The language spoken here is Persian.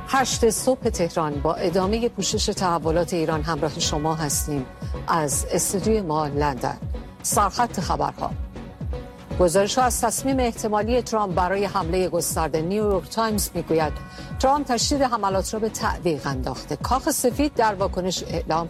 8 صبح تهران با ادامه پوشش تحولات ایران همراه شما هستیم از استودیوی ما لندن. سرخط خبرها. گزارش‌ها از تصمیم احتمالی ترامپ برای حمله گسترده. نیویورک تایمز میگوید ترامپ تشدید حملات را به تعویق انداخته. کاخ سفید در واکنش اعلام